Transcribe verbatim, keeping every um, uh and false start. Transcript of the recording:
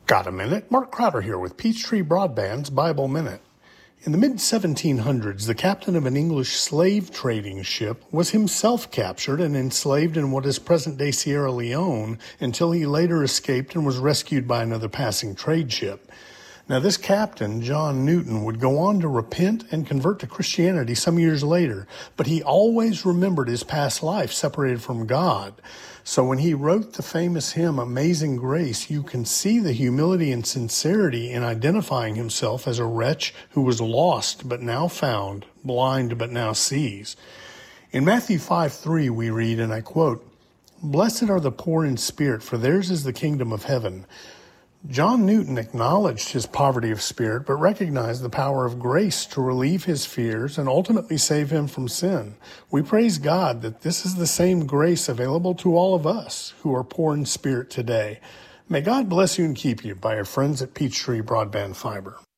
Got a minute? Mark Crowder here with Peachtree Broadband's Bible Minute. In the mid seventeen hundreds, the captain of an English slave trading ship was himself captured and enslaved in what is present-day Sierra Leone until he later escaped and was rescued by another passing trade ship. Now, this captain, John Newton, would go on to repent and convert to Christianity some years later, but he always remembered his past life separated from God. So when he wrote the famous hymn, Amazing Grace, you can see the humility and sincerity in identifying himself as a wretch who was lost but now found, blind but now sees. In Matthew five three we read, and I quote, "Blessed are the poor in spirit, for theirs is the kingdom of heaven." John Newton acknowledged his poverty of spirit, but recognized the power of grace to relieve his fears and ultimately save him from sin. We praise God that this is the same grace available to all of us who are poor in spirit today. May God bless you and keep you by your friends at Peachtree Broadband Fiber.